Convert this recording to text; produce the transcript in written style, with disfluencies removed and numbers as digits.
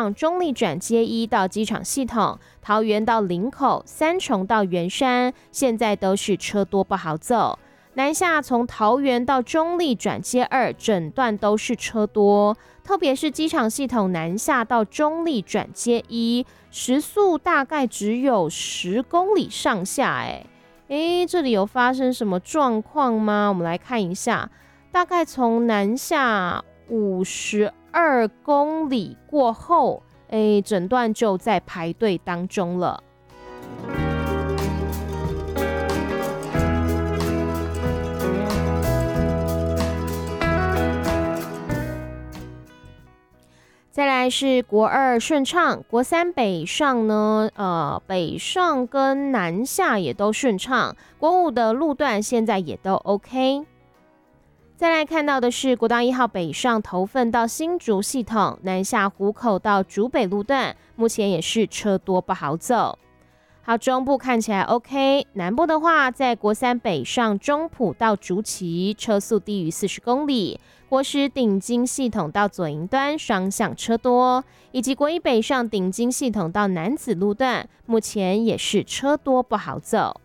上中立转接1到机场系统，桃园到林口、三重到圆山，现在都是车多不好走。南下从桃园到中立转接2，整段都是车多，特别是机场系统南下到中立转接1，时速大概只有10公里上下。这里有发生什么状况吗？我们来看一下，大概从南下52公里过后，整段就在排队当中了。再来是国2顺畅，国3北上呢，北上跟南下也都顺畅，国5的路段现在也都 OK。再来看到的是国道1号北上头份到新竹系统，南下湖口到竹北路段，目前也是车多不好走。好，中部看起来 OK， 南部的话，在国3北上中埔到竹崎，车速低于40公里。国10顶金系统到左营端双向车多，以及国1北上顶金系统到楠梓路段，目前也是车多不好走。